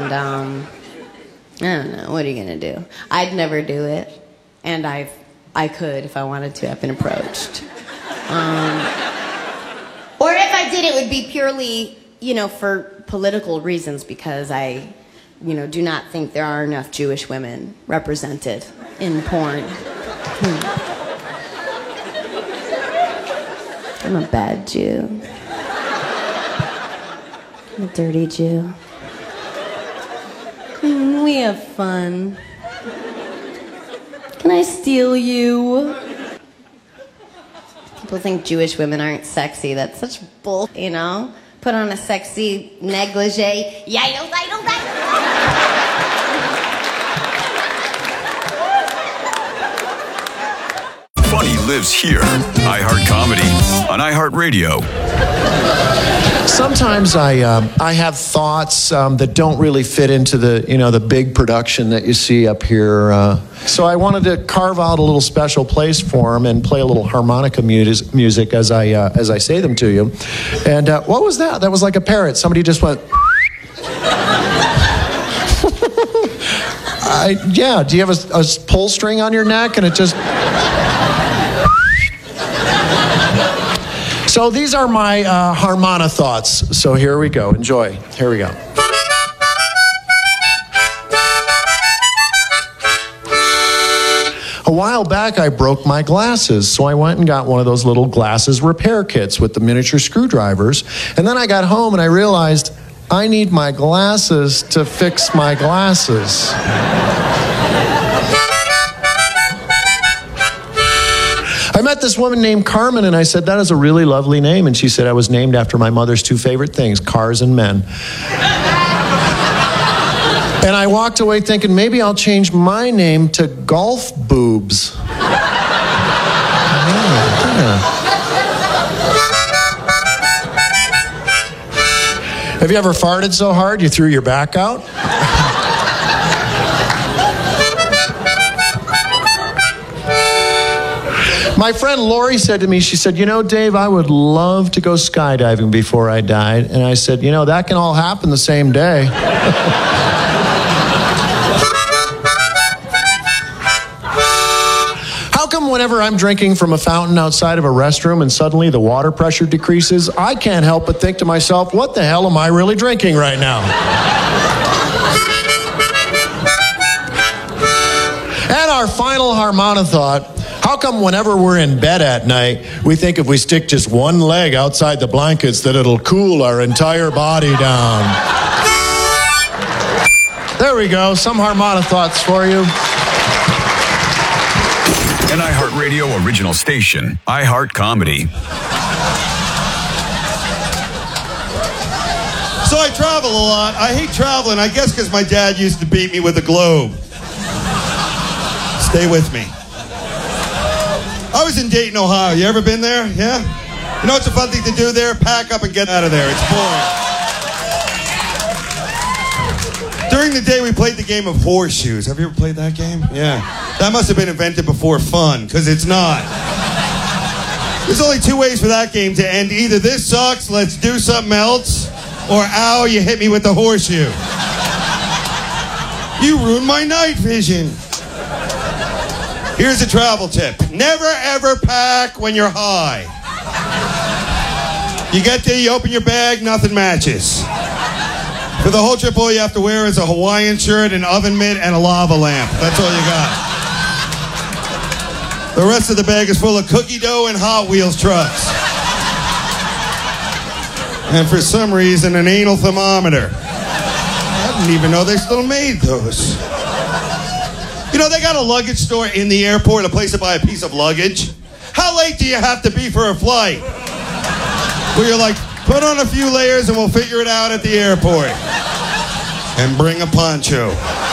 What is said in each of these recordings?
And, I don't know, what are you gonna do? I'd never do it, and I could if I wanted to. I've been approached. Or if I did, it would be purely, for political reasons, because I, do not think there are enough Jewish women represented in porn. I'm a bad Jew. I'm a dirty Jew. We have fun. Can I steal you? People think Jewish women aren't sexy. That's such bull, Put on a sexy negligee. Funny lives here. iHeart Comedy on iHeartRadio. Sometimes I have thoughts that don't really fit into the big production that you see up here. So I wanted to carve out a little special place for them and play a little harmonica music as I say them to you. And what was that? That was like a parrot. Somebody just went. Yeah. Do you have a pull string on your neck and it just? So these are my harmona thoughts. So here we go. Enjoy. Here we go. A while back, I broke my glasses, so I went and got one of those little glasses repair kits with the miniature screwdrivers. And then I got home and I realized I need my glasses to fix my glasses. I met this woman named Carmen, and I said, that is a really lovely name. And she said, I was named after my mother's two favorite things, cars and men. And I walked away thinking, maybe I'll change my name to Golf Boobs. Have you ever farted so hard you threw your back out? My friend Lori said to me, she said, Dave, I would love to go skydiving before I died. And I said, that can all happen the same day. How come whenever I'm drinking from a fountain outside of a restroom and suddenly the water pressure decreases, I can't help but think to myself, what the hell am I really drinking right now? And our final harmona thought, how come whenever we're in bed at night, we think if we stick just one leg outside the blankets that it'll cool our entire body down? There we go. Some harmona thoughts for you. An iHeartRadio original station, iHeart Comedy. So I travel a lot. I hate traveling, I guess because my dad used to beat me with a globe. Stay with me. I was in Dayton, Ohio. You ever been there? Yeah? You know what's a fun thing to do there? Pack up and get out of there. It's boring. During the day, we played the game of horseshoes. Have you ever played that game? Yeah. That must have been invented before fun, because it's not. There's only two ways for that game to end. Either this sucks, let's do something else, or ow, you hit me with the horseshoe. You ruined my night vision. Here's a travel tip. Never, ever pack when you're high. You get there, you open your bag, nothing matches. For the whole trip, all you have to wear is a Hawaiian shirt, an oven mitt, and a lava lamp. That's all you got. The rest of the bag is full of cookie dough and Hot Wheels trucks. And for some reason, an anal thermometer. I didn't even know they still made those. They got a luggage store in the airport, a place to buy a piece of luggage. How late do you have to be for a flight? Where you're like, put on a few layers and we'll figure it out at the airport. And bring a poncho.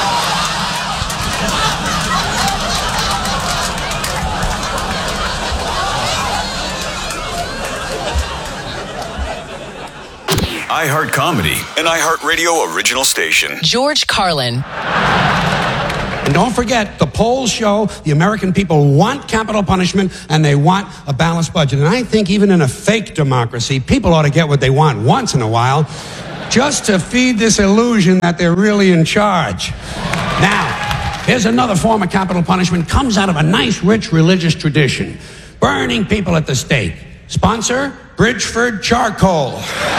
iHeart Comedy, an iHeartRadio original station. George Carlin. And don't forget, the polls show the American people want capital punishment and they want a balanced budget. And I think even in a fake democracy, people ought to get what they want once in a while. just to feed this illusion that they're really in charge. Now, here's another form of capital punishment. Comes out of a nice, rich religious tradition. Burning people at the stake. Sponsor, Bridgeford Charcoal.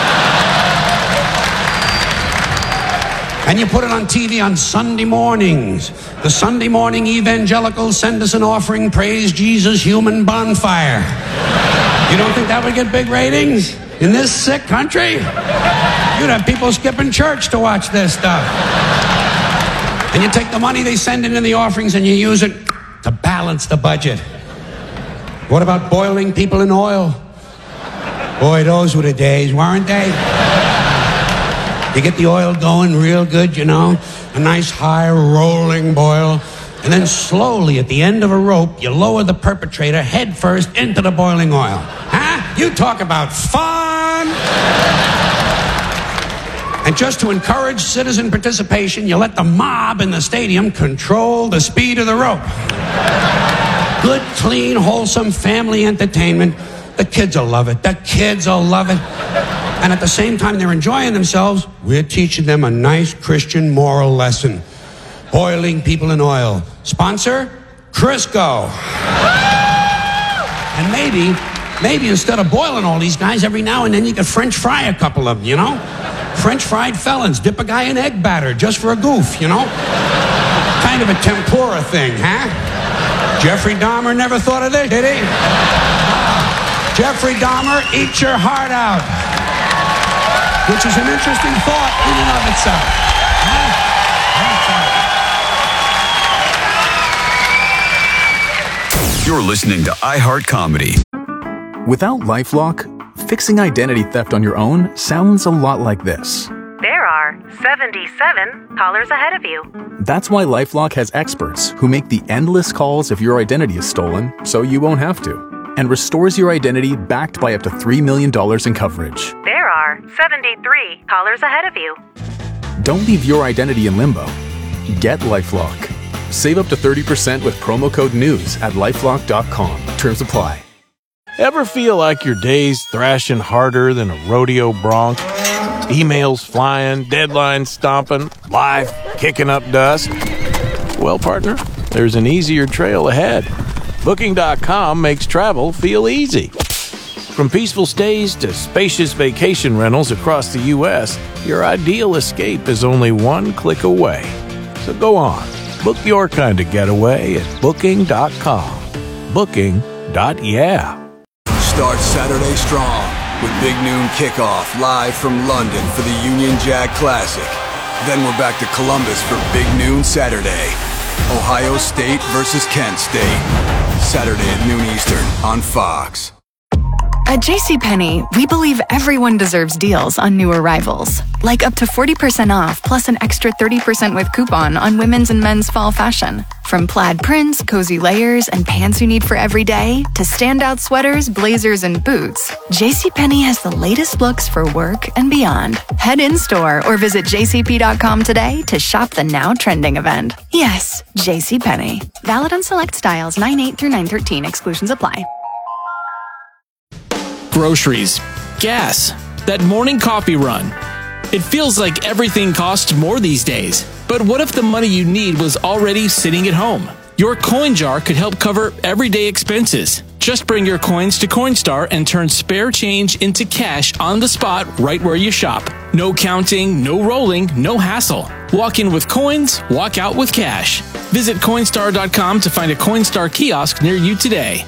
And you put it on TV on Sunday mornings. The Sunday morning evangelicals send us an offering, praise Jesus, human bonfire. You don't think that would get big ratings in this sick country? You'd have people skipping church to watch this stuff. And you take the money they send in the offerings and you use it to balance the budget. What about boiling people in oil? Boy, those were the days, weren't they? You get the oil going real good, you know, a nice high rolling boil, and then slowly at the end of a rope, you lower the perpetrator head first into the boiling oil. Huh? You talk about fun! And just to encourage citizen participation, you let the mob in the stadium control the speed of the rope. Good, clean, wholesome family entertainment. The kids will love it. The kids will love it. And at the same time they're enjoying themselves, we're teaching them a nice Christian moral lesson. Boiling people in oil. Sponsor, Crisco. And maybe instead of boiling all these guys, every now and then you could French fry a couple of them, you know? French fried felons, dip a guy in egg batter just for a goof, you know? Kind of a tempura thing, huh? Jeffrey Dahmer never thought of this, did he? Jeffrey Dahmer, eat your heart out. Which is an interesting thought in and of itself. Huh? You're listening to iHeart Comedy. Without LifeLock, fixing identity theft on your own sounds a lot like this. There are 77 callers ahead of you. That's why LifeLock has experts who make the endless calls if your identity is stolen, so you won't have to, and restores your identity backed by up to $3 million in coverage. There are 73 callers ahead of you. Don't leave your identity in limbo. Get LifeLock. Save up to 30% with promo code NEWS at LifeLock.com. Terms apply. Ever feel like your day's thrashing harder than a rodeo bronc? Emails flying, deadlines stomping, life kicking up dust? Well, partner, there's an easier trail ahead. Booking.com makes travel feel easy. From peaceful stays to spacious vacation rentals across the U.S., your ideal escape is only one click away. So go on, book your kind of getaway at Booking.com. Booking.yeah. Start Saturday strong with Big Noon Kickoff live from London for the Union Jack Classic. Then we're back to Columbus for Big Noon Saturday. Ohio State versus Kent State. Saturday at noon Eastern on Fox. At JCPenney, we believe everyone deserves deals on new arrivals. Like up to 40% off plus an extra 30% with coupon on women's and men's fall fashion. From plaid prints, cozy layers, and pants you need for every day, to standout sweaters, blazers, and boots, JCPenney has the latest looks for work and beyond. Head in-store or visit jcp.com today to shop the now trending event. Yes, JCPenney. Valid on select styles 9/8 through 9/13. Exclusions apply. Groceries, gas, that morning coffee run. It feels like everything costs more these days. But what if the money you need was already sitting at home? Your coin jar could help cover everyday expenses. Just bring your coins to Coinstar and turn spare change into cash on the spot right where you shop. No counting, no rolling, no hassle. Walk in with coins, walk out with cash. Visit Coinstar.com to find a Coinstar kiosk near you today.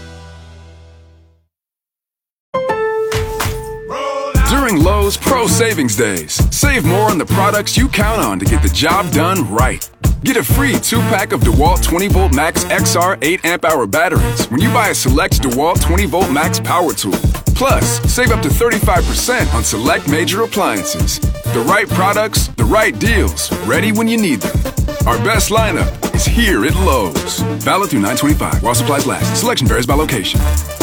During Lowe's Pro Savings Days, save more on the products you count on to get the job done right. Get a free 2-pack of DeWalt 20V Max XR 8-amp-hour batteries when you buy a select DeWalt 20V Max power tool. Plus, save up to 35% on select major appliances. The right products, the right deals, ready when you need them. Our best lineup is here at Lowe's. Valid through 9/25 while supplies last. Selection varies by location.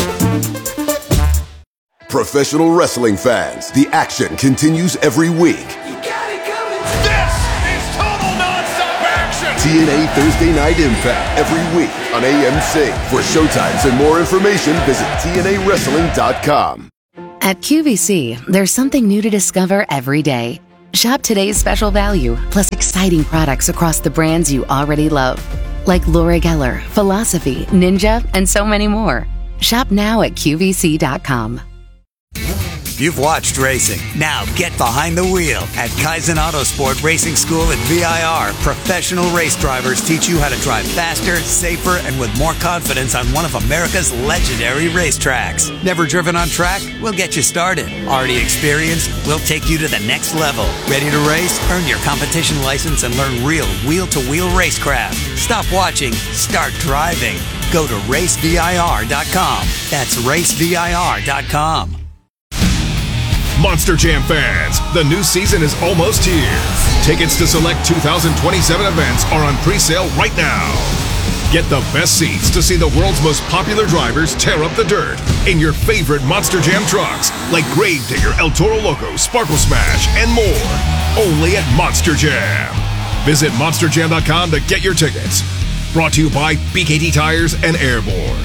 Professional wrestling fans, the action continues every week. This is total non-stop action! TNA Thursday Night Impact every week on AMC. For showtimes and more information, visit TNAWrestling.com. At QVC, there's something new to discover every day. Shop today's special value, plus exciting products across the brands you already love. Like Laura Geller, Philosophy, Ninja, and so many more. Shop now at QVC.com. You've watched racing. Now get behind the wheel at Kaizen Autosport Racing School at VIR. Professional race drivers teach you how to drive faster, safer, and with more confidence on one of America's legendary racetracks. Never driven on track? We'll get you started. Already experienced? We'll take you to the next level. Ready to race? Earn your competition license and learn real wheel-to-wheel racecraft. Stop watching. Start driving. Go to racevir.com. That's racevir.com. Monster Jam fans, the new season is almost here. Tickets to select 2027 events are on pre-sale right now. Get the best seats to see the world's most popular drivers tear up the dirt in your favorite Monster Jam trucks like Gravedigger, El Toro Loco, Sparkle Smash, and more. Only at Monster Jam. Visit monsterjam.com to get your tickets. Brought to you by BKT Tires and Airborne.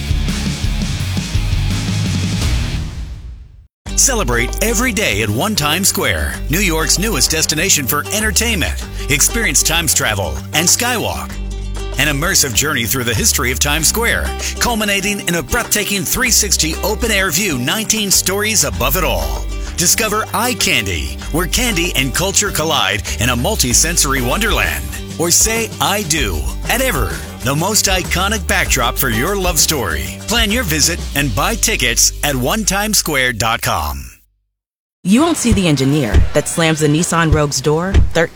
Celebrate every day at One Times Square, New York's newest destination for entertainment. Experience Times Travel and Skywalk. An immersive journey through the history of Times Square, culminating in a breathtaking 360 open-air view 19 stories above it all. Discover Eye Candy, where candy and culture collide in a multi-sensory wonderland. Or say I do at Ever, the most iconic backdrop for your love story. Plan your visit and buy tickets at onetimesquare.com. You won't see the engineer that slams the Nissan Rogue's door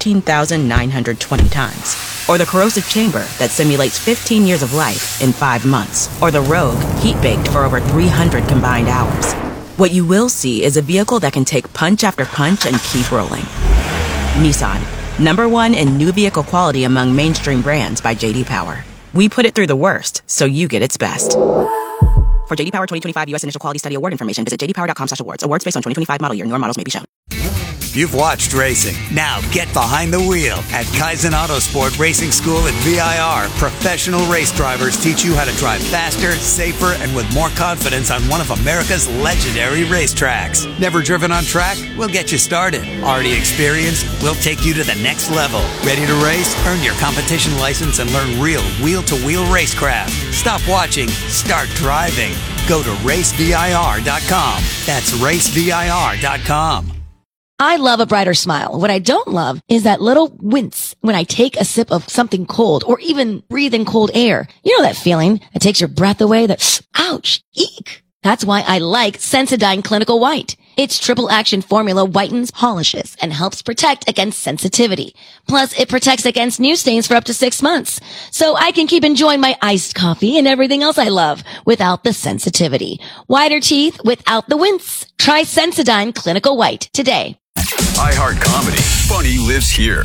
13,920 times. Or the corrosive chamber that simulates 15 years of life in 5 months. Or the Rogue heat-baked for over 300 combined hours. What you will see is a vehicle that can take punch after punch and keep rolling. Nissan, #1 in new vehicle quality among mainstream brands by J.D. Power. We put it through the worst, so you get its best. For J.D. Power 2025 U.S. Initial Quality Study Award information, visit jdpower.com/awards. Awards based on 2025 model year. Newer models may be shown. You've watched racing. Now get behind the wheel at Kaizen Autosport Racing School at VIR. Professional race drivers teach you how to drive faster, safer, and with more confidence on one of America's legendary racetracks. Never driven on track? We'll get you started. Already experienced? We'll take you to the next level. Ready to race? Earn your competition license and learn real wheel-to-wheel racecraft. Stop watching. Start driving. Go to racevir.com. That's racevir.com. I love a brighter smile. What I don't love is that little wince when I take a sip of something cold or even breathe in cold air. You know that feeling that takes your breath away, that ouch, eek. That's why I like Sensodyne Clinical White. Its triple action formula whitens, polishes, and helps protect against sensitivity. Plus, it protects against new stains for up to 6 months. So I can keep enjoying my iced coffee and everything else I love without the sensitivity. Whiter teeth without the wince. Try Sensodyne Clinical White today. iHeart Comedy. Funny lives here.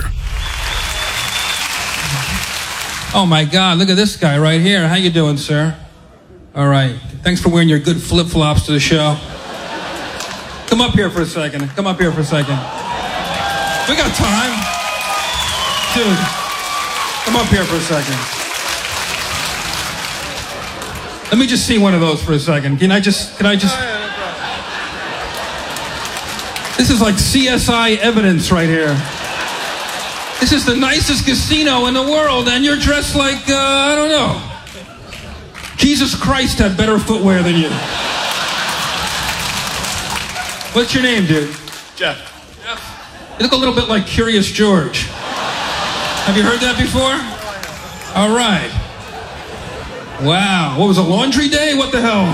Oh my God, look at this guy right here. How you doing, sir? All right. Thanks for wearing your good flip-flops to the show. Come up here for a second. Come up here for a second. We got time. Dude, come up here for a second. Let me just see one of those for a second. Can I just... This is like CSI evidence right here. This is the nicest casino in the world, and you're dressed like, I don't know. Jesus Christ had better footwear than you. What's your name, dude? Jeff. You look a little bit like Curious George. Have you heard that before? All right. Wow. What was it, laundry day? What the hell?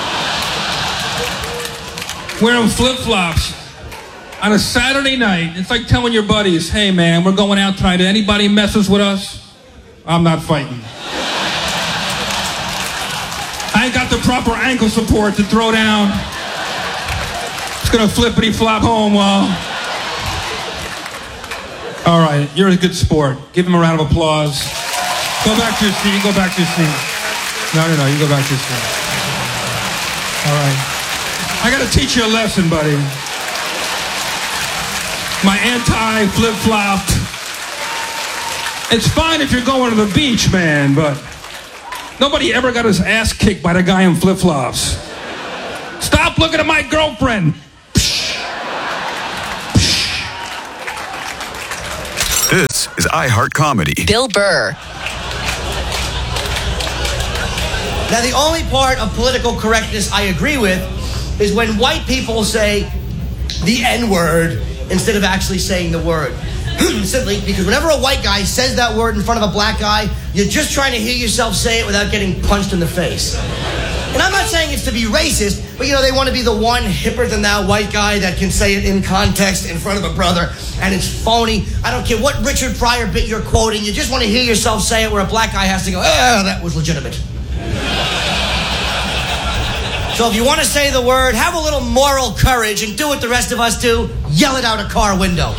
Wearing flip-flops on a Saturday night. It's like telling your buddies, hey, man, we're going out tonight. Anybody messes with us, I'm not fighting. I ain't got the proper ankle support to throw down. Just gonna flippity-flop home while... All right, you're a good sport. Give him a round of applause. Go back to your seat. Go back to your seat. No, you go back to your seat. All right. I gotta teach you a lesson, buddy. My anti-flip-flop. It's fine if you're going to the beach, man, but nobody ever got his ass kicked by the guy in flip-flops. Stop looking at my girlfriend. This is iHeart Comedy. Bill Burr. Now, the only part of political correctness I agree with is when white people say the N-word instead of actually saying the word. Simply because whenever a white guy says that word in front of a black guy, you're just trying to hear yourself say it without getting punched in the face. And I'm not saying it's to be racist, but they want to be the one hipper than thou white guy that can say it in context in front of a brother, and it's phony. I don't care what Richard Pryor bit you're quoting, you just want to hear yourself say it where a black guy has to go, that was legitimate. So if you want to say the word, have a little moral courage and do what the rest of us do, yell it out a car window.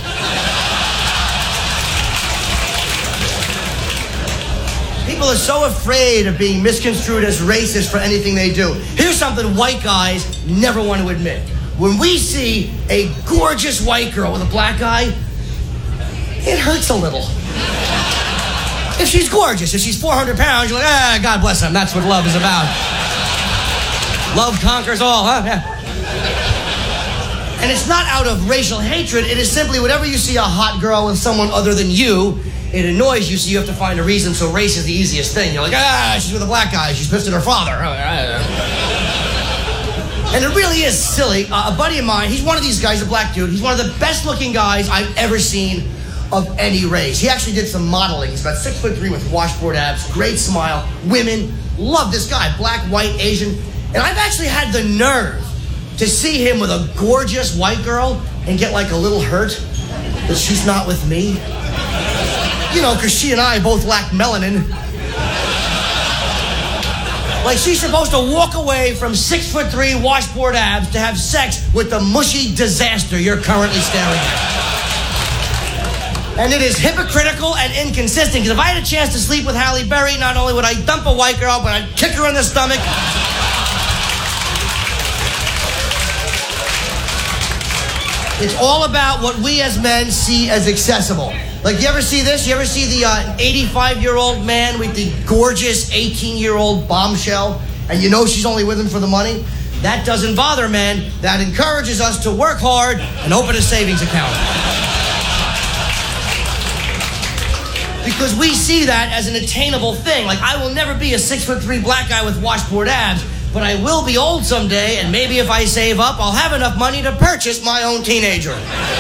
People are so afraid of being misconstrued as racist for anything they do. Here's something white guys never want to admit. When we see a gorgeous white girl with a black guy, it hurts a little. If she's gorgeous, if she's 400 pounds, you're like, God bless him, that's what love is about. Love conquers all, huh? Yeah. And it's not out of racial hatred, it is simply whenever you see a hot girl with someone other than you, it annoys you, so you have to find a reason, so race is the easiest thing. You're like, she's with a black guy, she's pissed at her father. And it really is silly. A buddy of mine, he's one of these guys, a black dude, he's one of the best looking guys I've ever seen of any race. He actually did some modeling. He's about 6'3" with washboard abs, great smile. Women love this guy, black, white, Asian. And I've actually had the nerve to see him with a gorgeous white girl and get like a little hurt that she's not with me. Because she and I both lack melanin. Like she's supposed to walk away from 6'3" washboard abs to have sex with the mushy disaster you're currently staring at. And it is hypocritical and inconsistent, because if I had a chance to sleep with Halle Berry, not only would I dump a white girl, but I'd kick her in the stomach. It's all about what we as men see as accessible. Like, you ever see this? You ever see the 85-year-old man with the gorgeous 18-year-old bombshell, and she's only with him for the money? That doesn't bother men. That encourages us to work hard and open a savings account. Because we see that as an attainable thing. Like, I will never be a 6'3" black guy with washboard abs, but I will be old someday, and maybe if I save up, I'll have enough money to purchase my own teenager.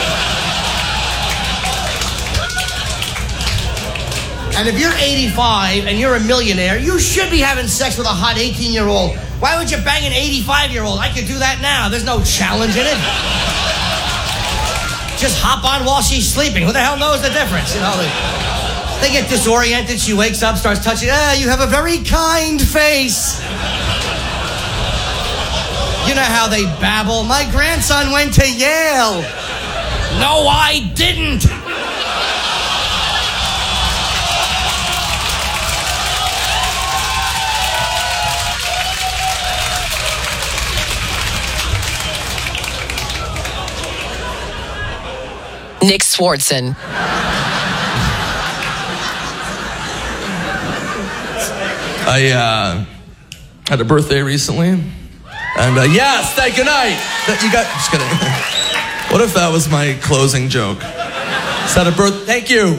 And if you're 85 and you're a millionaire, you should be having sex with a hot 18-year-old. Why would you bang an 85-year-old? I could do that now. There's no challenge in it. Just hop on while she's sleeping. Who the hell knows the difference? They get disoriented. She wakes up, starts touching. You have a very kind face. You know how they babble. My grandson went to Yale. No, I didn't. Nick Swartzen. I had a birthday recently, and yes, say goodnight. Just kidding. What if that was my closing joke? Is that a birth? Thank you.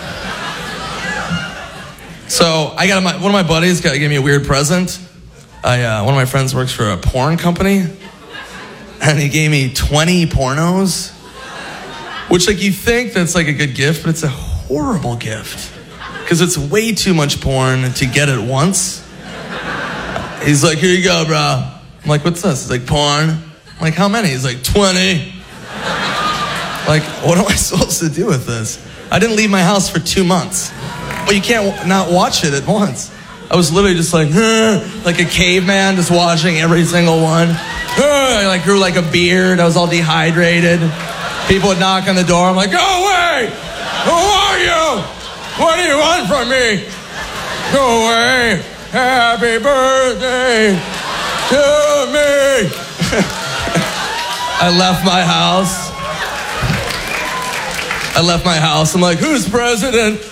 So I got one of my buddies gave me a weird present. One of my friends works for a porn company, and he gave me 20 pornos, which you think that's a good gift, but it's a horrible gift. Because it's way too much porn to get it once. He's like, here you go, bro. I'm like, what's this? He's like, porn. I'm like, how many? He's like, 20. Like, what am I supposed to do with this? I didn't leave my house for 2 months. Well, you can't not watch it at once. I was literally just like a caveman, just watching every single one. I grew like a beard. I was all dehydrated. People would knock on the door. I'm like, go away! Who are you? What do you want from me? Go away. Happy birthday to me. I left my house. I'm like, who's president?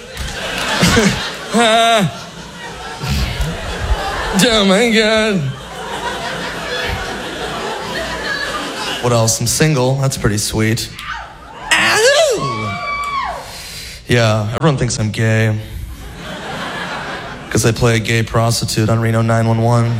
Oh my God. What else? I'm single. That's pretty sweet. Yeah, everyone thinks I'm gay. Because I play a gay prostitute on Reno 911.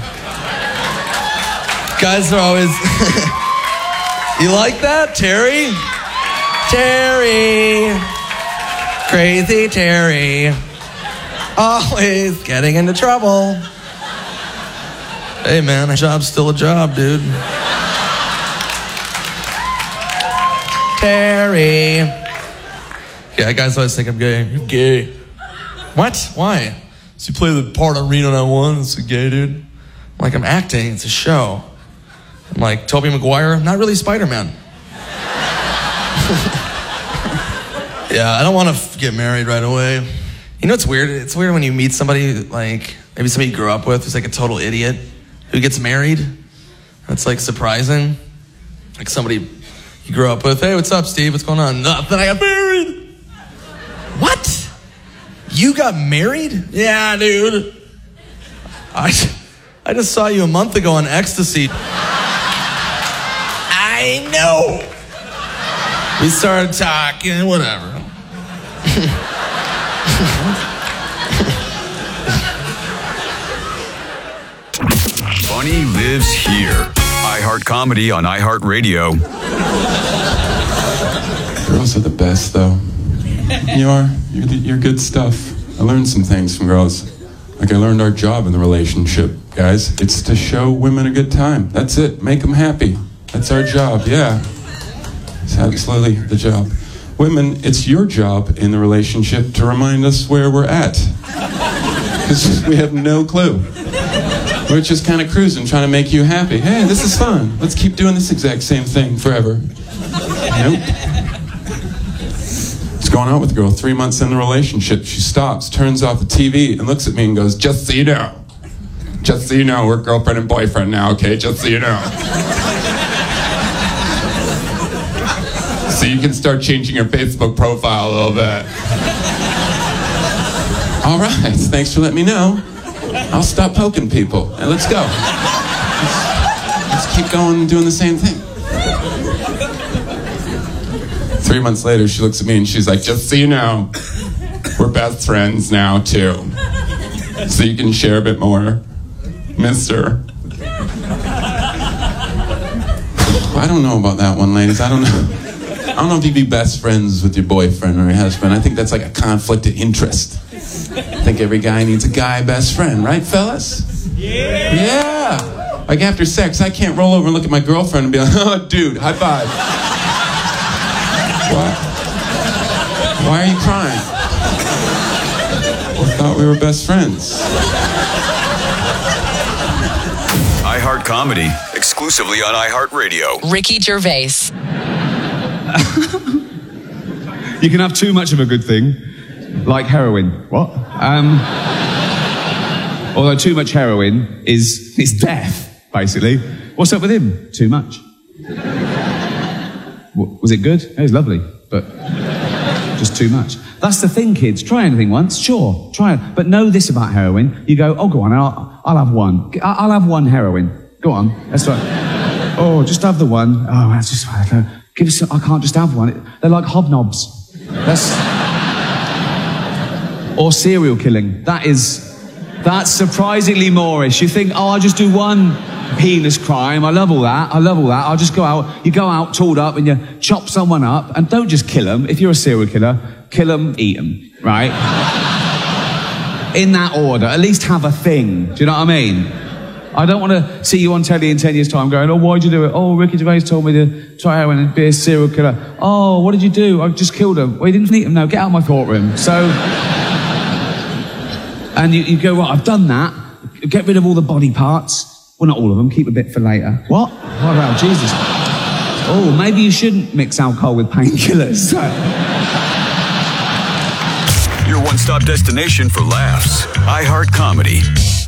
Guys are always... You like that, Terry? Terry. Crazy Terry. Always getting into trouble. Hey, man, a job's still a job, dude. Terry. Yeah, guys always think I'm gay. You're gay. What? Why? So you play the part on Reno 911, it's a gay dude? Like, I'm acting, it's a show. I'm like, Tobey Maguire, not really Spider-Man. Yeah, I don't want to get married right away. You know what's weird? It's weird when you meet somebody, like, maybe somebody you grew up with who's like a total idiot who gets married. It's like surprising. Like somebody you grew up with, hey, what's up, Steve? What's going on? Nothing, I got married. What? You got married? Yeah, dude. I just saw you a month ago on ecstasy. I know. We started talking, whatever. Funny lives here. iHeart Comedy on iHeartRadio. Girls are the best, though. You are. You're good stuff. I learned some things from girls. Like I learned our job in the relationship, guys. It's to show women a good time. That's it. Make them happy. That's our job, yeah. It's absolutely the job. Women, it's your job in the relationship to remind us where we're at. Because we have no clue. We're just kind of cruising, trying to make you happy. Hey, this is fun. Let's keep doing this exact same thing forever. Nope. I was going out with a girl 3 months in the relationship. She stops, turns off the TV, and looks at me and goes, just so you know, we're girlfriend and boyfriend now, okay? Just so you know. So you can start changing your Facebook profile a little bit. All right, thanks for letting me know. I'll stop poking people. And let's go. Let's keep going and doing the same thing. 3 months later, she looks at me and she's like, just so you know, we're best friends now, too. So you can share a bit more, mister. I don't know about that one, ladies. I don't know if you'd be best friends with your boyfriend or your husband. I think that's like a conflict of interest. I think every guy needs a guy best friend, right, fellas? Yeah. Like after sex, I can't roll over and look at my girlfriend and be like, oh, dude, high five. What? Why are you crying? I thought we were best friends. iHeart Comedy, exclusively on iHeartRadio. Ricky Gervais. You can have too much of a good thing, like heroin. What? Although too much heroin is death, basically. What's up with him? Too much. Was it good? It was lovely, but just too much. That's the thing, kids. Try anything once, sure, try it. But know this about heroin. You go, oh, go on, I'll have one. I'll have one heroin. Go on, that's right. Oh, just have the one. Oh, that's just fine. Give us. I can't just have one. They're like hobnobs. Or serial killing. That's surprisingly Moorish. You think, oh, I'll just do one heinous crime. I love all that. I'll just go out. You go out, tooled up, and you chop someone up, and don't just kill them. If you're a serial killer, kill them, eat them, right? In that order. At least have a thing. Do you know what I mean? I don't want to see you on telly in 10 years' time going, oh, why'd you do it? Oh, Ricky Gervais told me to try heroin and be a serial killer. Oh, what did you do? I just killed him. Well, you didn't eat him. No, get out of my courtroom. So, and you go, right, I've done that. Get rid of all the body parts. Well, not all of them. Keep a bit for later. What? What about Jesus? Oh, maybe you shouldn't mix alcohol with painkillers. Your one-stop destination for laughs. iHeart Comedy.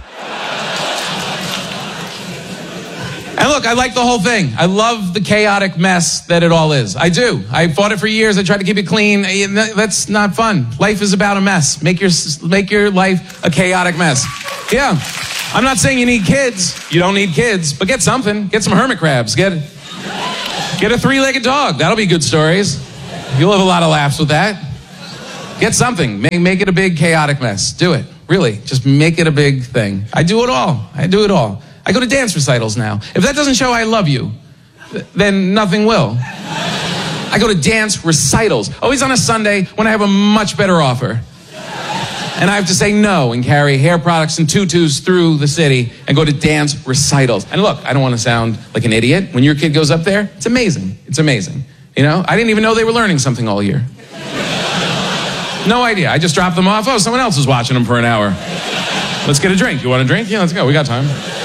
And look, I like the whole thing. I love the chaotic mess that it all is. I do. I fought it for years. I tried to keep it clean. That's not fun. Life is about a mess. Make your life a chaotic mess. Yeah. I'm not saying you need kids. You don't need kids, but get something. Get some hermit crabs. Get a three-legged dog. That'll be good stories. You'll have a lot of laughs with that. Get something. Make it a big chaotic mess. Do it. Really. Just make it a big thing. I do it all. I go to dance recitals now. If that doesn't show I love you, then nothing will. I go to dance recitals. Always on a Sunday when I have a much better offer. And I have to say no and carry hair products and tutus through the city and go to dance recitals. And look, I don't want to sound like an idiot. When your kid goes up there, it's amazing. It's amazing. You know, I didn't even know they were learning something all year. No idea. I just dropped them off. Oh, someone else was watching them for an hour. Let's get a drink. You want a drink? Yeah, let's go. We got time.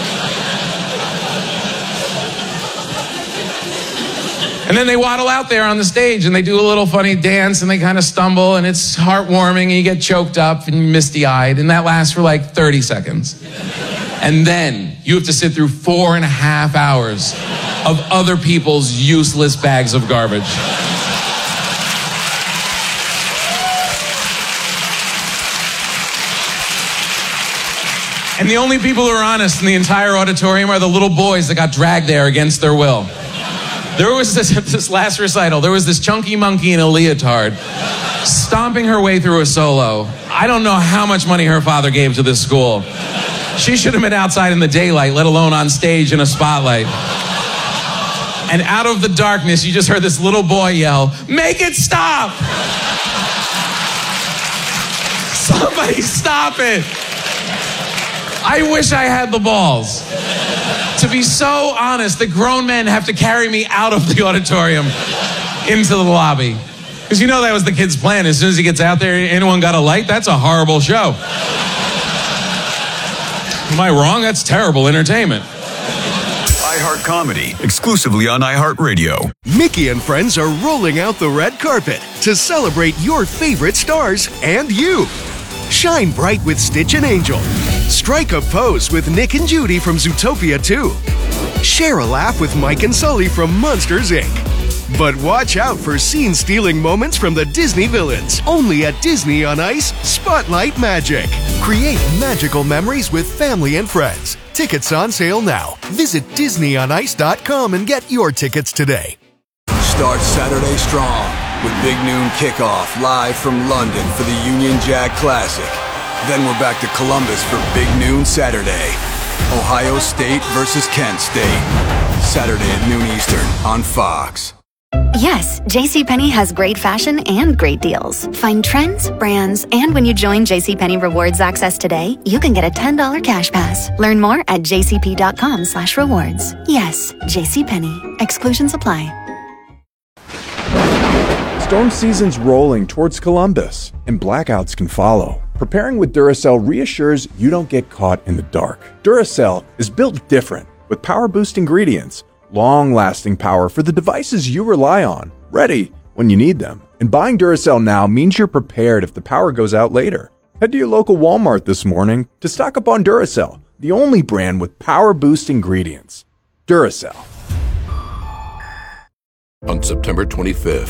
And then they waddle out there on the stage and they do a little funny dance and they kind of stumble and it's heartwarming and you get choked up and misty-eyed and that lasts for like 30 seconds. And then you have to sit through 4.5 hours of other people's useless bags of garbage. And the only people who are honest in the entire auditorium are the little boys that got dragged there against their will. There was this last recital, there was this chunky monkey in a leotard stomping her way through a solo. I don't know how much money her father gave to this school. She should have been outside in the daylight, let alone on stage in a spotlight. And out of the darkness, you just heard this little boy yell, "Make it stop! Somebody stop it!" I wish I had the balls to be so honest that grown men have to carry me out of the auditorium into the lobby. Because you know that was the kid's plan. As soon as he gets out there, anyone got a light? That's a horrible show. Am I wrong? That's terrible entertainment. iHeart Comedy, exclusively on iHeartRadio. Mickey and friends are rolling out the red carpet to celebrate your favorite stars and you. Shine bright with Stitch and Angel. Strike a pose with Nick and Judy from Zootopia 2. Share a laugh with Mike and Sully from Monsters, Inc. But watch out for scene-stealing moments from the Disney villains. Only at Disney on Ice Spotlight Magic. Create magical memories with family and friends. Tickets on sale now. Visit DisneyOnIce.com and get your tickets today. Start Saturday strong with Big Noon Kickoff live from London for the Union Jack Classic. Then we're back to Columbus for Big Noon Saturday. Ohio State versus Kent State. Saturday at noon Eastern on Fox. Yes, JCPenney has great fashion and great deals. Find trends, brands, and when you join JCPenney Rewards Access today, you can get a $10 cash pass. Learn more at jcp.com/rewards. Yes, JCPenney. Exclusions apply. Storm season's rolling towards Columbus, and blackouts can follow. Preparing with Duracell reassures you don't get caught in the dark. Duracell is built different, with power-boost ingredients, long-lasting power for the devices you rely on, ready when you need them. And buying Duracell now means you're prepared if the power goes out later. Head to your local Walmart this morning to stock up on Duracell, the only brand with power-boost ingredients. Duracell. On September 25th.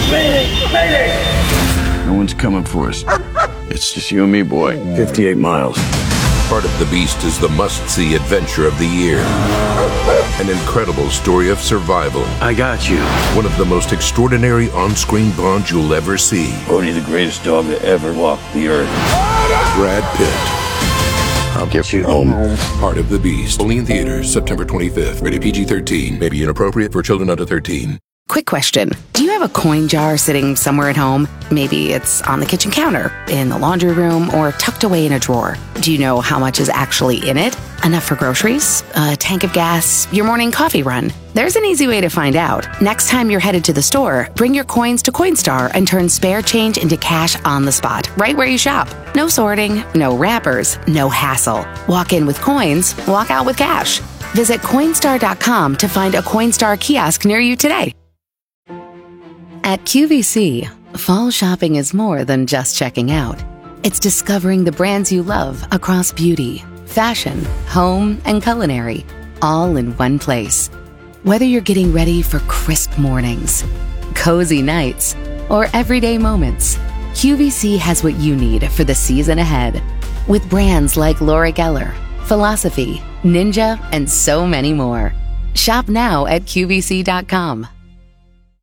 No one's coming for us. It's just you and me, boy. 58 miles. Heart of the Beast is the must-see adventure of the year. An incredible story of survival. I got you. One of the most extraordinary on-screen bonds you'll ever see. Only the greatest dog that ever walked the earth. Brad Pitt. I'll get you home. Heart of the Beast. Only in theaters September 25th. Rated PG-13. May be inappropriate for children under 13. Quick question. Do you have a coin jar sitting somewhere at home? Maybe it's on the kitchen counter, in the laundry room, or tucked away in a drawer. Do you know how much is actually in it? Enough for groceries? A tank of gas? Your morning coffee run? There's an easy way to find out. Next time you're headed to the store, bring your coins to Coinstar and turn spare change into cash on the spot, right where you shop. No sorting, no wrappers, no hassle. Walk in with coins, walk out with cash. Visit Coinstar.com to find a Coinstar kiosk near you today. At QVC, fall shopping is more than just checking out. It's discovering the brands you love across beauty, fashion, home, and culinary, all in one place. Whether you're getting ready for crisp mornings, cozy nights, or everyday moments, QVC has what you need for the season ahead. With brands like Laura Geller, Philosophy, Ninja, and so many more. Shop now at QVC.com.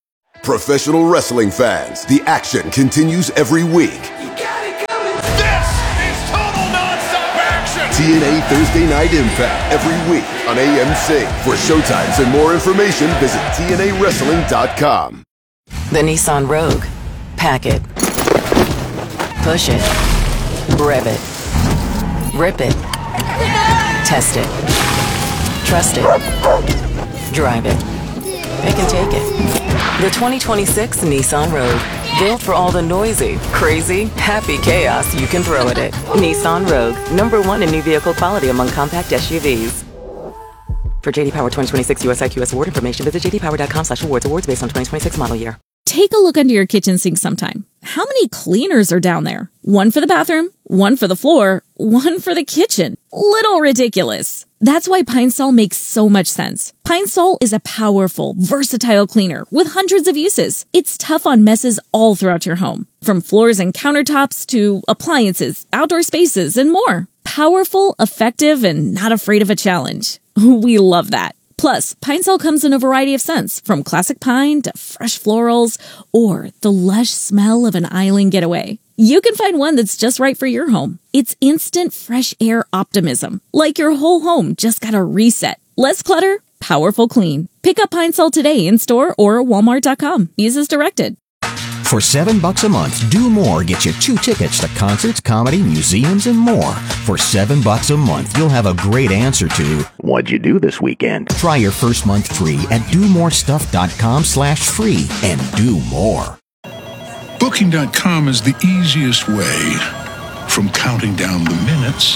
professional wrestling fans, the action continues every week. This is total nonstop action. TNA Thursday Night Impact every week on AMC. For showtimes and more information, visit TNAWrestling.com. The Nissan Rogue. Pack it. Push it. Rev it. Rip it. Test it. Trust it. Drive it. Pick and take it. The 2026 Nissan Rogue. Built for all the noisy, crazy, happy chaos you can throw at it. Nissan Rogue. #1 in new vehicle quality among compact SUVs. For JD Power 2026 US IQS award information, visit jdpower.com/awards. Awards based on 2026 model year. Take a look under your kitchen sink sometime. How many cleaners are down there? One for the bathroom, one for the floor, one for the kitchen. Little ridiculous. That's why Pine Sol makes so much sense. Pine Sol is a powerful, versatile cleaner with hundreds of uses. It's tough on messes all throughout your home, from floors and countertops to appliances, outdoor spaces, and more. Powerful, effective, and not afraid of a challenge. We love that. Plus, Pine Sol comes in a variety of scents, from classic pine to fresh florals, or the lush smell of an island getaway. You can find one that's just right for your home. It's instant fresh air optimism, like your whole home just got a reset. Less clutter, powerful clean. Pick up Pine Sol today in store or walmart.com. Use as directed. For $7 a month, Do More gets you 2 tickets to concerts, comedy, museums, and more. For $7 a month, you'll have a great answer to, what'd you do this weekend? Try your first month free at domorestuff.com/free and do more. Booking.com is the easiest way from counting down the minutes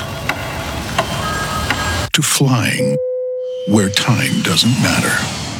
to flying where time doesn't matter.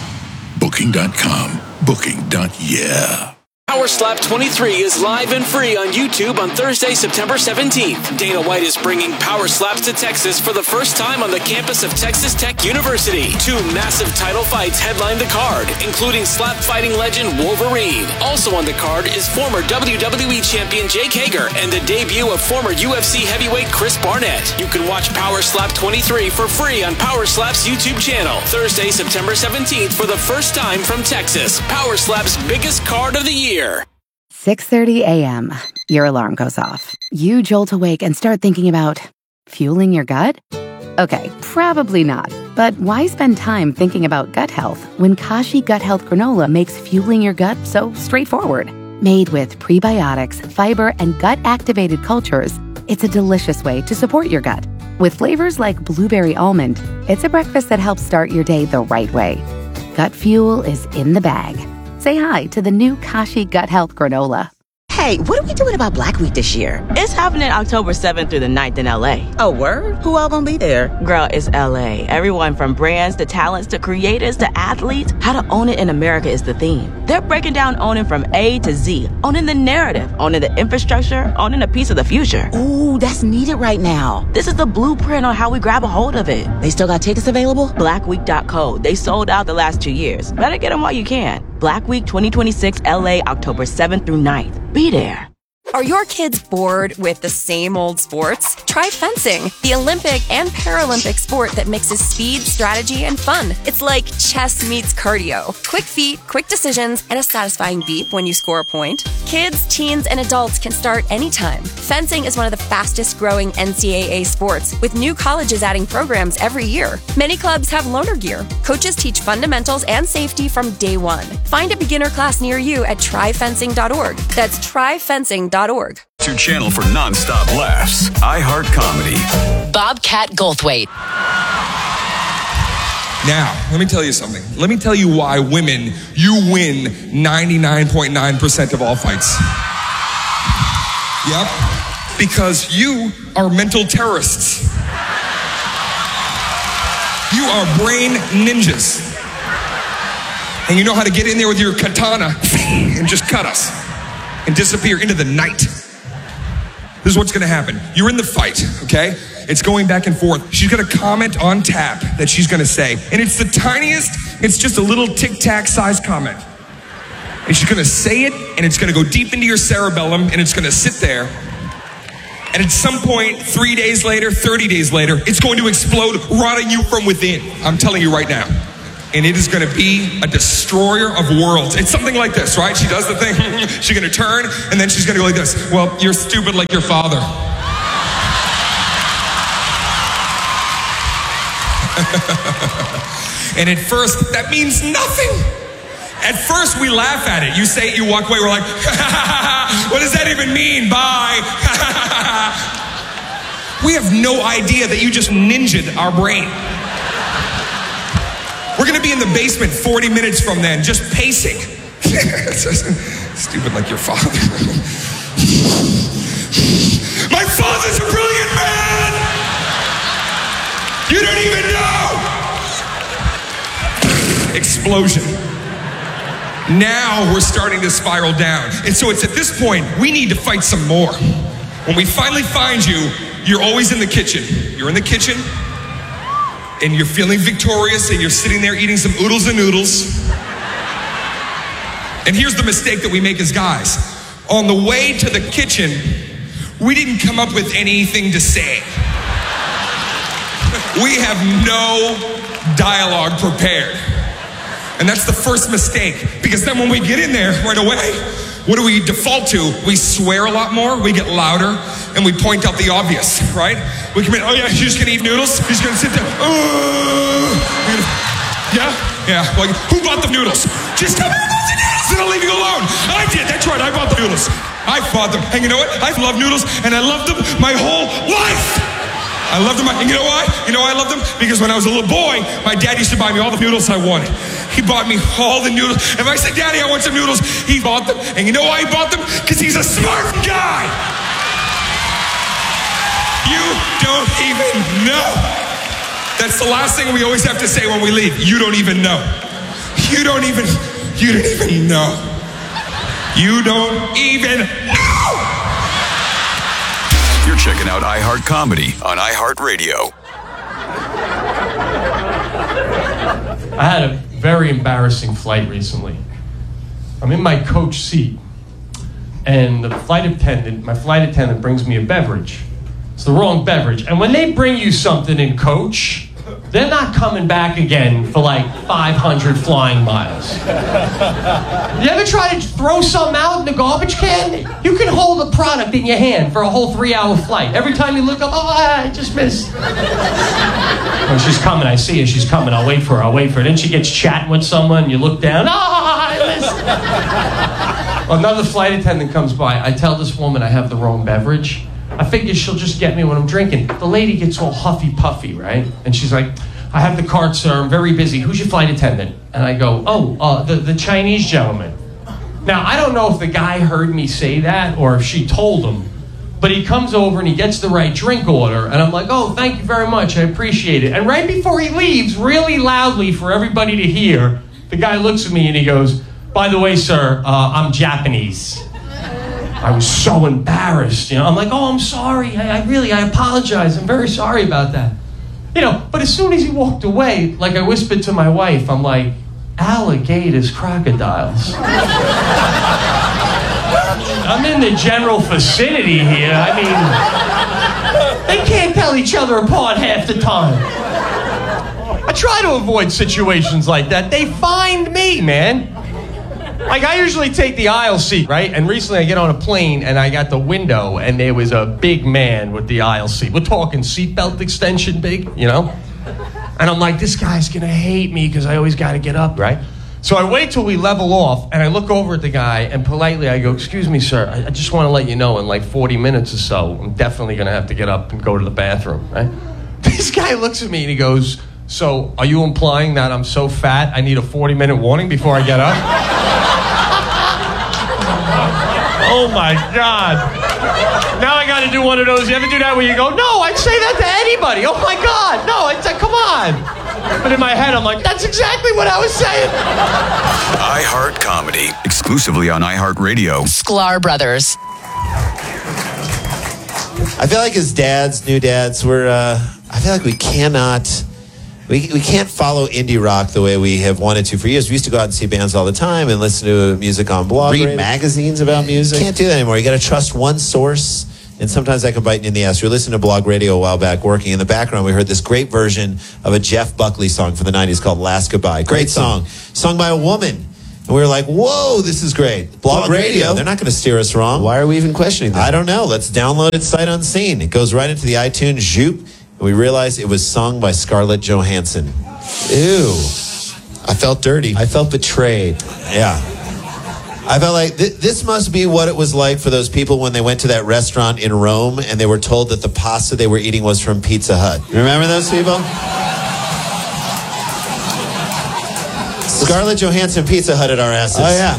Booking.com. Booking.yeah. Power Slap 23 is live and free on YouTube on Thursday, September 17th. Dana White is bringing Power Slaps to Texas for the first time on the campus of Texas Tech University. 2 massive title fights headline the card, including slap fighting legend Wolverine. Also on the card is former WWE champion Jake Hager and the debut of former UFC heavyweight Chris Barnett. You can watch Power Slap 23 for free on Power Slap's YouTube channel. Thursday, September 17th for the first time from Texas. Power Slap's biggest card of the year. 6:30 a.m. Your alarm goes off. You jolt awake and start thinking about fueling your gut? Okay, probably not. But why spend time thinking about gut health when Kashi Gut Health Granola makes fueling your gut so straightforward? Made with prebiotics, fiber, and gut-activated cultures, it's a delicious way to support your gut. With flavors like blueberry almond, it's a breakfast that helps start your day the right way. Gut fuel is in the bag. Say hi to the new Kashi Gut Health Granola. Hey, what are we doing about Black Week this year? It's happening October 7th through the 9th in LA. Oh, word? Who all gonna be there? Girl, it's LA. Everyone from brands to talents to creators to athletes. How to own it in America is the theme. They're breaking down owning from A to Z. Owning the narrative, owning the infrastructure, owning a piece of the future. Ooh, that's needed right now. This is the blueprint on how we grab a hold of it. They still got tickets available? Blackweek.co. They sold out the last 2 years. Better get them while you can. Black Week 2026 LA, October 7th through 9th. Be there. Are your kids bored with the same old sports? Try fencing, the Olympic and Paralympic sport that mixes speed, strategy, and fun. It's like chess meets cardio. Quick feet, quick decisions, and a satisfying beep when you score a point. Kids, teens, and adults can start anytime. Fencing is one of the fastest growing NCAA sports, with new colleges adding programs every year. Many clubs have loaner gear. Coaches teach fundamentals and safety from day one. Find a beginner class near you at tryfencing.org. That's tryfencing.org. Your channel for non-stop laughs. iHeart Comedy. Bobcat Goldthwait. Now, let me tell you something. Let me tell you why women, you win 99.9% of all fights. Yep. Because you are mental terrorists. You are brain ninjas. And you know how to get in there with your katana and just cut us and disappear into the night. This is what's gonna happen. You're in the fight, okay? It's going back and forth. She's gonna comment on tap that she's gonna say. And it's the tiniest, it's just a little tic-tac size comment. And she's gonna say it, and it's gonna go deep into your cerebellum, and it's gonna sit there. And at some point, 3 days later, 30 days later, it's going to explode, rotting you from within. I'm telling you right now. and it is going to be a destroyer of worlds. It's something like this, right? She does the thing, she's going to turn, and then she's going to go like this. Well, you're stupid like your father. And at first, that means nothing. At first, we laugh at it. You say it, you walk away, we're like, what does that even mean? Bye. We have no idea that you just ninja'd our brain. We're going to be in the basement 40 minutes from then, just pacing. Stupid like your father. My father's a brilliant man! You don't even know! Explosion. Now we're starting to spiral down. And so it's at this point, we need to fight some more. When we finally find you, you're always in the kitchen. You're in the kitchen, and you're feeling victorious, and you're sitting there eating some oodles and noodles. And here's the mistake that we make as guys. On the way to the kitchen, we didn't come up with anything to say. We have no dialogue prepared. And that's the first mistake, because then when we get in there right away, what do we default to? We swear a lot more, we get louder, and we point out the obvious, right? We come in, oh yeah, you're just gonna eat noodles? You're just gonna sit there, yeah? Yeah, like, who bought the noodles? Just tell me who bought the noodles and I'll leave you alone. I did, that's right, I bought the noodles. I bought them, and you know what? I love noodles, and I loved them my whole life. I loved them, and you know why? You know why I loved them? Because when I was a little boy, my dad used to buy me all the noodles I wanted. He bought me all the noodles. If I said, Daddy, I want some noodles, he bought them. And you know why he bought them? Because he's a smart guy. You don't even know. That's the last thing we always have to say when we leave. You don't even know. You don't even know. You don't even know. You're checking out iHeart Comedy on iHeartRadio. I had a very embarrassing flight recently. I'm in my coach seat, and my flight attendant brings me a beverage. It's the wrong beverage. And when they bring you something in coach, they're not coming back again for like 500 flying miles. You ever try to throw something out in the garbage can? You can hold a product in your hand for a whole 3-hour flight. Every time you look up, oh, I just missed. Oh, she's coming. I see her. She's coming. I'll wait for her. Then she gets chatting with someone. You look down. Oh, I missed. Another flight attendant comes by. I tell this woman I have the wrong beverage. I figure she'll just get me what I'm drinking. The lady gets all huffy-puffy, right? And she's like, I have the card, sir. I'm very busy. Who's your flight attendant? And I go, the Chinese gentleman. Now, I don't know if the guy heard me say that or if she told him, but he comes over and he gets the right drink order. And I'm like, oh, thank you very much. I appreciate it. And right before he leaves, really loudly for everybody to hear, the guy looks at me and he goes, by the way, sir, I'm Japanese. I was so embarrassed, I'm like, oh, I'm sorry. I apologize. I'm very sorry about that. But as soon as he walked away, like I whispered to my wife, I'm like, alligators, crocodiles. I'm in the general vicinity here. I mean, they can't tell each other apart half the time. I try to avoid situations like that. They find me, man. Like, I usually take the aisle seat, right? And recently I get on a plane and I got the window and there was a big man with the aisle seat. We're talking seatbelt extension big, And I'm like, this guy's gonna hate me because I always gotta get up, right? So I wait till we level off and I look over at the guy and politely I go, excuse me, sir, I just want to let you know in like 40 minutes or so, I'm definitely gonna have to get up and go to the bathroom, right? This guy looks at me and he goes, so are you implying that I'm so fat I need a 40-minute warning before I get up? Oh my God. Now I gotta do one of those. You ever do that where you go, no, I'd say that to anybody. Oh my God. No, come on. But in my head, I'm like, that's exactly what I was saying. iHeart Comedy, exclusively on iHeartRadio. Sklar Brothers. I feel like as dads, new dads, I feel like we cannot... We can't follow indie rock the way we have wanted to for years. We used to go out and see bands all the time and listen to music on blog. Read magazines about music. Can't do that anymore. You got to trust one source, and sometimes that can bite you in the ass. We were listening to Blog Radio a while back working. In the background, we heard this great version of a Jeff Buckley song from the 90s called Last Goodbye. Great song. Sung by a woman. And we were like, whoa, this is great. Blog Radio. They're not going to steer us wrong. Why are we even questioning that? I don't know. Let's download it sight unseen. It goes right into the iTunes Zoop, and we realized it was sung by Scarlett Johansson. Ew. I felt dirty. I felt betrayed. Yeah. I felt like this must be what it was like for those people when they went to that restaurant in Rome and they were told that the pasta they were eating was from Pizza Hut. Remember those people? Scarlett Johansson Pizza Hutted our asses. Oh, yeah.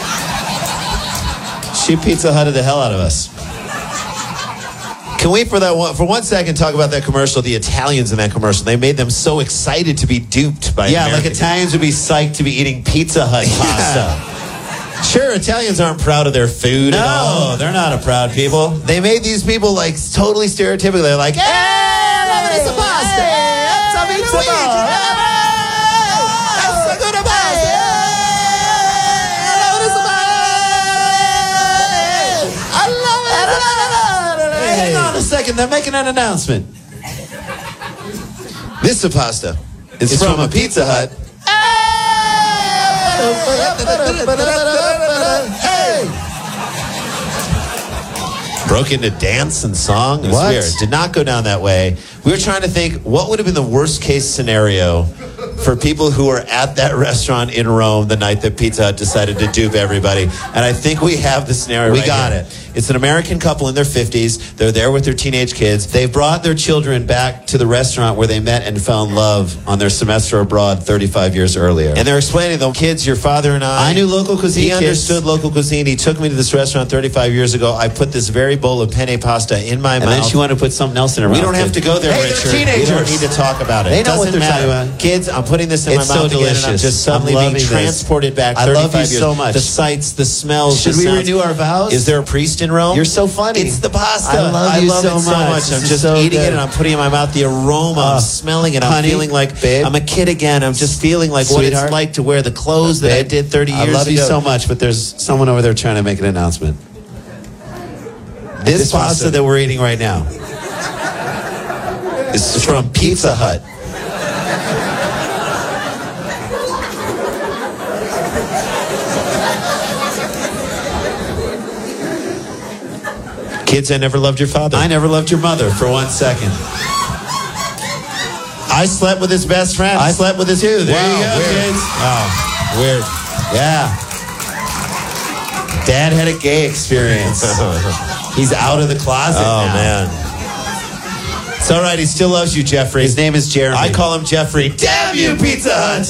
She Pizza Hutted the hell out of us. Can we, for 1 second, talk about that commercial, the Italians in that commercial? They made them so excited to be duped by Americans. Like Italians would be psyched to be eating Pizza Hut pasta. Sure, Italians aren't proud of their food at all. No, they're not a proud people. They made these people, like, totally stereotypical. They're like, hey, it's a pasta. It's a pizza. Hang on a second, they're making an announcement. This pasta is from a Pizza Hut. Hey! Broke into dance and song. It was weird. Did not go down that way. We were trying to think what would have been the worst case scenario for people who were at that restaurant in Rome the night that Pizza Hut decided to dupe everybody. And I think we have the scenario. We got it. It's an American couple in their 50s. They're there with their teenage kids. They brought their children back to the restaurant where they met and fell in love on their semester abroad 35 years earlier. And they're explaining to them, kids, your father and I knew local cuisine. He understood local cuisine. He took me to this restaurant 35 years ago. I put this very bowl of penne pasta in my mouth. And then she wanted to put something else in her mouth. We don't have to go there, Richard. Teenagers. We don't need to talk about it. They know what they're talking about. Kids, I'm putting this in my mouth again, and I'm just suddenly being transported back 35 years. I love you so much. The sights, the smells, Should we renew our vows? Is there a priest in Rome? You're so funny. It's the pasta. I love you so much. I'm just eating it and I'm putting it in my mouth. The aroma, I'm smelling it. I'm feeling like I'm a kid again. I'm just feeling like what it's like to wear the clothes that I did 30 years ago. I love you so much, but there's someone over there trying to make an announcement. This pasta that we're eating right now is from Pizza Hut. Kids, I never loved your father. I never loved your mother for 1 second. I slept with his best friend. I slept with his too. There you go, kids. Oh, weird. Yeah. Dad had a gay experience. He's out of the closet now. Man. It's all right. He still loves you, Jeffrey. His name is Jeremy. I call him Jeffrey. Damn you, Pizza Hut!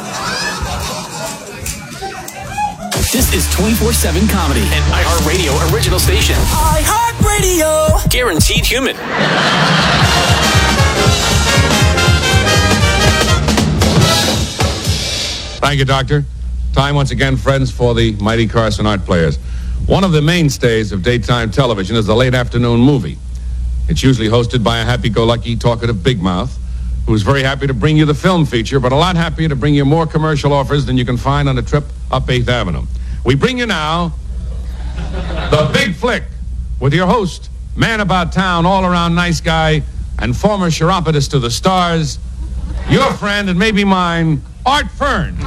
This is 24/7 comedy, an iHeartRadio original station. iHeartRadio! Guaranteed human. Thank you, Doctor. Time once again, friends, for the mighty Carson Art Players. One of the mainstays of daytime television is the late afternoon movie. It's usually hosted by a happy-go-lucky, talkative big mouth who's very happy to bring you the film feature, but a lot happier to bring you more commercial offers than you can find on a trip up 8th Avenue. We bring you now The Big Flick with your host, man about town, all-around nice guy, and former chiropodist to the stars, your friend and maybe mine, Art Fern.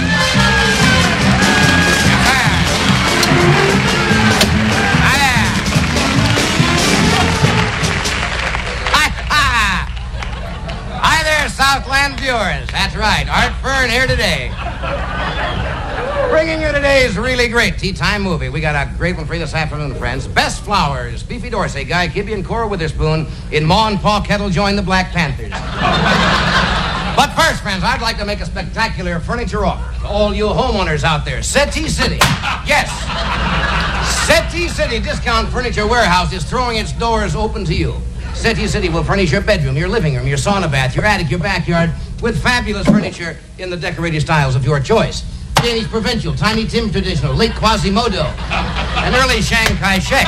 Hi there, Southland viewers. That's right, Art Fern here today. Bringing you today's really great tea time movie. We got a great one for you this afternoon, friends. Best Flowers, Beefy Dorsey, Guy Kibbe, and Cora Witherspoon in Ma and Pa Kettle join the Black Panthers. But first, friends, I'd like to make a spectacular furniture offer to all you homeowners out there. Settee City. Yes. Settee City Discount Furniture Warehouse is throwing its doors open to you. Settee City will furnish your bedroom, your living room, your sauna bath, your attic, your backyard with fabulous furniture in the decorated styles of your choice. Danish Provincial, Tiny Tim Traditional, Late Quasimodo, and Early Shanghai Shek.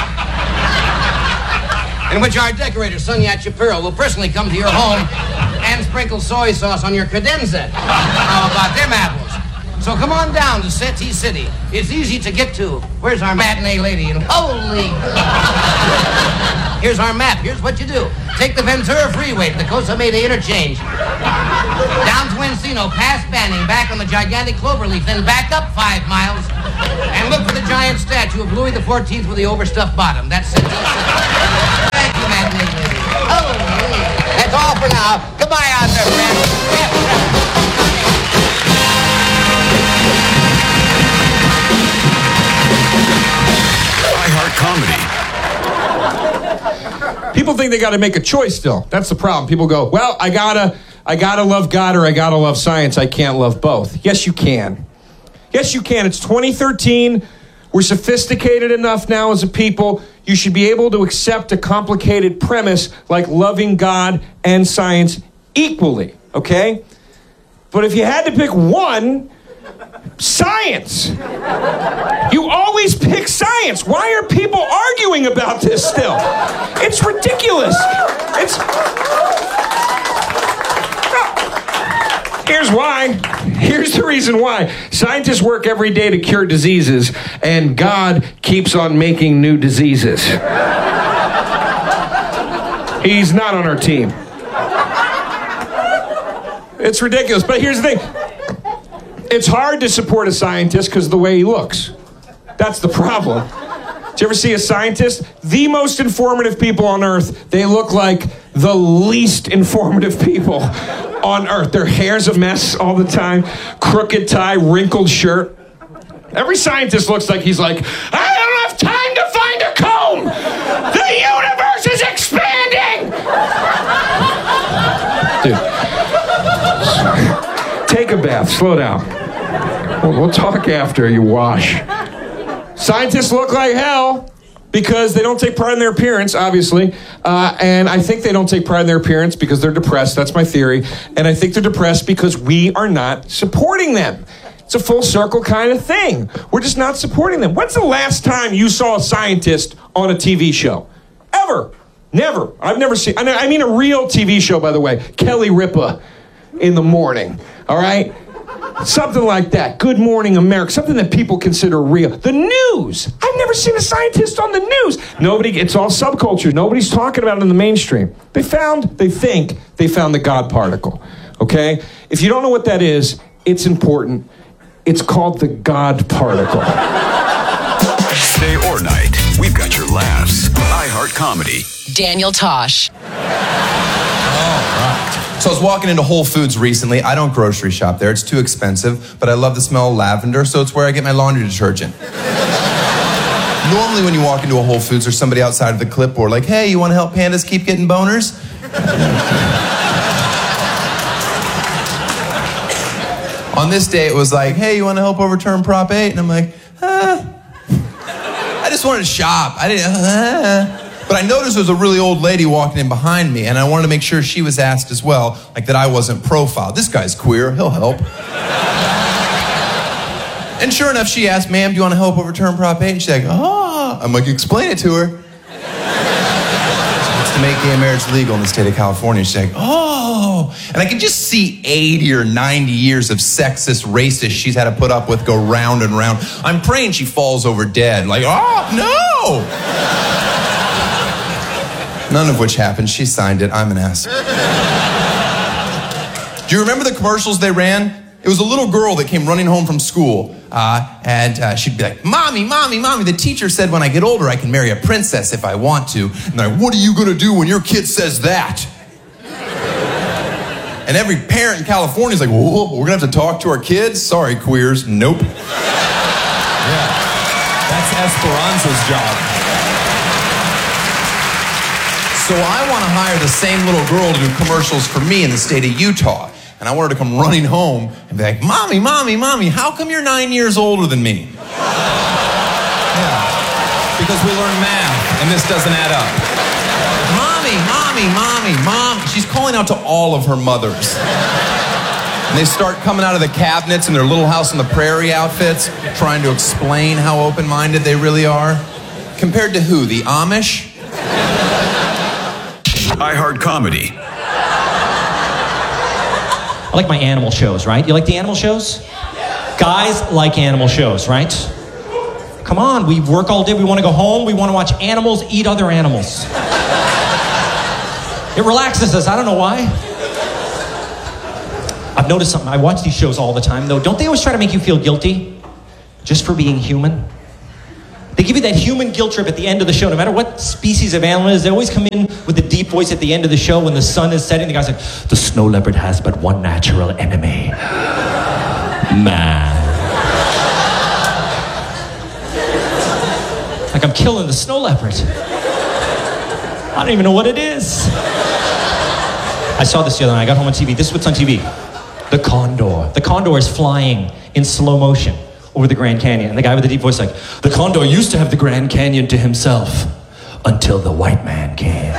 In which our decorator, Sun Yat Shapiro, will personally come to your home and sprinkle soy sauce on your credenza. How about them apples? So come on down to Settee City. It's easy to get to. Where's our matinee lady? And holy... Here's our map. Here's what you do. Take the Ventura Freeway to the Cosa Meda interchange. Down to Encino, past Banning, back on the gigantic cloverleaf, then back up 5 miles, and look for the giant statue of Louis XIV with the overstuffed bottom. That's it. Thank you, Matinee Lady. Oh, that's all for now. Goodbye out there, friends. iHeart Comedy. People think they got to make a choice still. That's the problem. People go, well, I gotta love God or I gotta love science. I can't love both. Yes, you can. Yes, you can. It's 2013. We're sophisticated enough now as a people. You should be able to accept a complicated premise like loving God and science equally, okay? But if you had to pick one, science. You always pick science. Why are people arguing about this still? It's ridiculous. Here's why. Here's the reason why. Scientists work every day to cure diseases, and God keeps on making new diseases. He's not on our team. It's ridiculous. But here's the thing. It's hard to support a scientist because of the way he looks. That's the problem. Did you ever see a scientist? The most informative people on Earth, they look like the least informative people on Earth. Their hair's a mess all the time, crooked tie, wrinkled shirt. Every scientist looks like he's like, I don't have time to find a comb! The universe is expanding! Dude, take a bath, slow down. We'll talk after you wash. Scientists look like hell because they don't take pride in their appearance, obviously. And I think they don't take pride in their appearance because they're depressed. That's my theory. And I think they're depressed because we are not supporting them. It's a full circle kind of thing. We're just not supporting them. When's the last time you saw a scientist on a TV show? Ever. Never. I've never seen, I mean a real TV show, by the way. Kelly Ripa in the morning. All right? Something like that. Good Morning America. Something that people consider real. The news. I've never seen a scientist on the news. It's all subculture. Nobody's talking about it in the mainstream. They think they found the God particle. Okay? If you don't know what that is, it's important. It's called the God particle. Day or night, we've got your laughs. iHeart Comedy. Daniel Tosh. So I was walking into Whole Foods recently. I don't grocery shop there. It's too expensive, but I love the smell of lavender, so it's where I get my laundry detergent. Normally when you walk into a Whole Foods, there's somebody outside of the clipboard like, hey, you want to help pandas keep getting boners? On this day, it was like, hey, you want to help overturn Prop 8? And I'm like, I just wanted to shop. But I noticed there was a really old lady walking in behind me, and I wanted to make sure she was asked as well, like that I wasn't profiled. This guy's queer, he'll help. And sure enough, she asked, ma'am, do you want to help overturn Prop 8? And she's like, oh. I'm like, explain it to her. It's to make gay marriage legal in the state of California. She's like, oh. And I could just see 80 or 90 years of sexist, racist she's had to put up with go round and round. I'm praying she falls over dead. Like, oh, no. None of which happened. She signed it. I'm an ass. Do you remember the commercials they ran? It was a little girl that came running home from school, and she'd be like, Mommy, Mommy, Mommy, the teacher said when I get older I can marry a princess if I want to. And they're like, what are you going to do when your kid says that? And every parent in California is like, whoa, we're going to have to talk to our kids? Sorry, queers. Nope. Yeah, that's Esperanza's job. So I want to hire the same little girl to do commercials for me in the state of Utah. And I want her to come running home and be like, Mommy, Mommy, Mommy, how come you're 9 years older than me? Yeah, because we learn math and this doesn't add up. Mommy, Mommy, Mommy, Mom. She's calling out to all of her mothers. And they start coming out of the cabinets in their Little House on the Prairie outfits, trying to explain how open-minded they really are. Compared to who? The Amish? iHeart Comedy. I like my animal shows, right? You like the animal shows? Guys like animal shows, right? Come on, we work all day, we want to go home, we want to watch animals eat other animals. It relaxes us. I don't know why. I've noticed something. I watch these shows all the time, though. Don't they always try to make you feel guilty just for being human? They give you that human guilt trip at the end of the show. No matter what species of animal it is, they always come in with the deep voice at the end of the show when the sun is setting. The guy's like, the snow leopard has but one natural enemy. Man. Like I'm killing the snow leopard. I don't even know what it is. I saw this the other night. I got home on TV. This is what's on TV. The condor. The condor is flying in slow motion over the Grand Canyon. And the guy with the deep voice like, the condor used to have the Grand Canyon to himself until the white man came.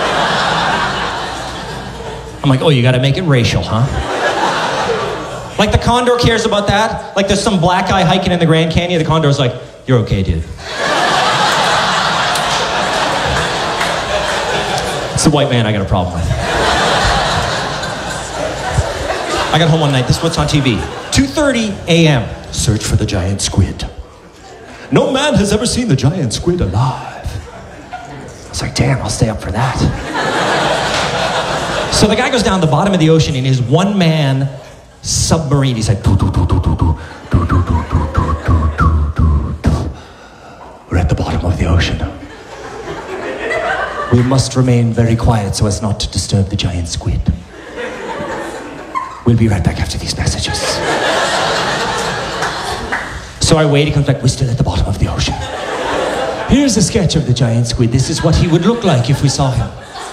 I'm like, oh, you gotta make it racial, huh? Like the condor cares about that? Like there's some black guy hiking in the Grand Canyon, the condor's like, you're okay, dude. It's the white man I got a problem with. I got home one night, this is what's on TV. 2:30 a.m. Search for the giant squid. No man has ever seen the giant squid alive. I was like, damn, I'll stay up for that. So the guy goes down the bottom of the ocean in his one-man submarine. He's like, we're at the bottom of the ocean. We must remain very quiet so as not to disturb the giant squid. We'll be right back after these messages. So I wait, he comes back, we're still at the bottom of the ocean. Here's a sketch of the giant squid. This is what he would look like if we saw him.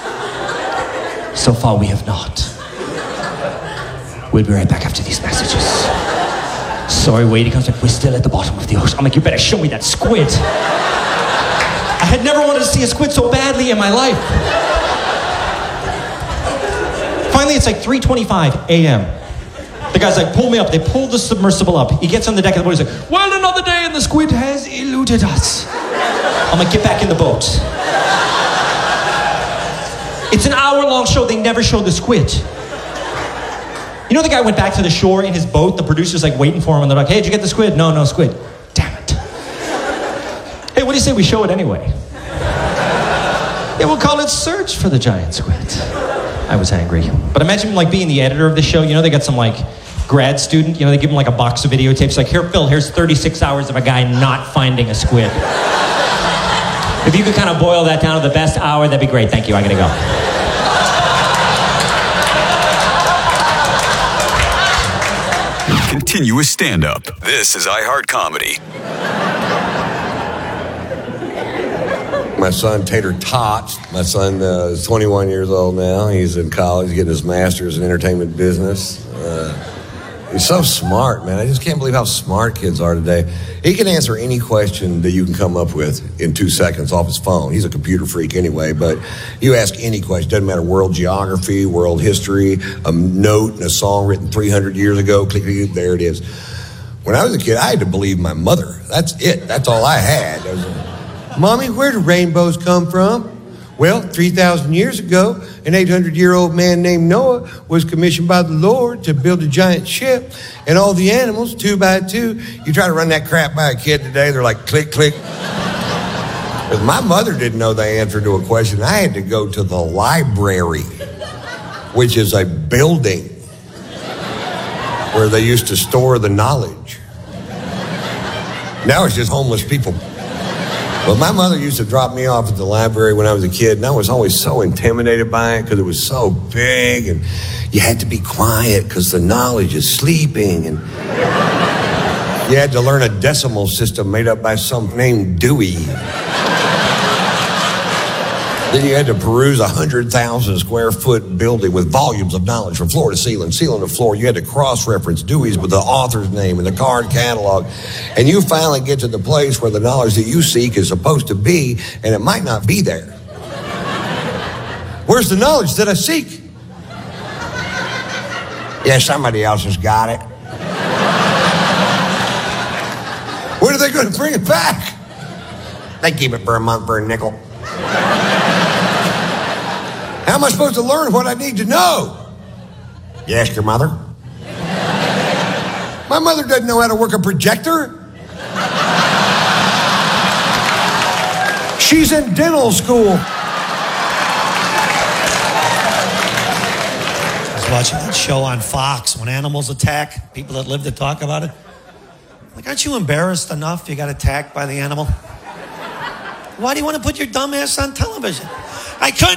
So far we have not. We'll be right back after these messages. So I wait, he comes back, we're still at the bottom of the ocean. I'm like, you better show me that squid. I had never wanted to see a squid so badly in my life. Finally, it's like 3:25 a.m. The guy's like, pull me up. They pull the submersible up. He gets on the deck of the boat. He's like, well, another day and the squid has eluded us. I'm like, get back in the boat. It's an hour-long show. They never show the squid. You know the guy went back to the shore in his boat? The producer's like waiting for him, and they're like, hey, did you get the squid? No, no squid. Damn it. Hey, what do you say we show it anyway? Yeah, we'll call it Search for the Giant Squid. I was angry. But imagine like being the editor of the show. You know, they got some like grad student, you know, they give him like a box of videotapes. Like, here, Phil, here's 36 hours of a guy not finding a squid. If you could kind of boil that down to the best hour, that'd be great. Thank you, I gotta go. Continuous stand-up. This is iHeart Comedy. My son, Tater Tots. My son is 21 years old now. He's in college, getting his master's in entertainment business. He's so smart, man. I just can't believe how smart kids are today. He can answer any question that you can come up with in 2 seconds off his phone. He's a computer freak anyway, but you ask any question, doesn't matter, world geography, world history, a note in a song written 300 years ago, click, click, there it is. When I was a kid, I had to believe my mother. That's it. That's all I had. Mommy, where do rainbows come from? Well, 3,000 years ago, an 800-year-old man named Noah was commissioned by the Lord to build a giant ship, and all the animals, 2 by 2. You try to run that crap by a kid today, they're like, click, click. But my mother didn't know the answer to a question. I had to go to the library, which is a building where they used to store the knowledge. Now it's just homeless people. But my mother used to drop me off at the library when I was a kid, and I was always so intimidated by it because it was so big, and you had to be quiet because the knowledge is sleeping, and you had to learn a decimal system made up by some named Dewey. Then you had to peruse a 100,000 square foot building with volumes of knowledge from floor to ceiling, ceiling to floor. You had to cross-reference Dewey's with the author's name and the card catalog. And you finally get to the place where the knowledge that you seek is supposed to be, and it might not be there. Where's the knowledge that I seek? Yeah, somebody else has got it. When are they going to bring it back? They keep it for a month for a nickel. How am I supposed to learn what I need to know? You ask your mother? My mother doesn't know how to work a projector. She's in dental school. watching that show on Fox when animals attack people that live to talk about it. Like, aren't you embarrassed enough you got attacked by the animal? Why do you want to put your dumb ass on television? I couldn't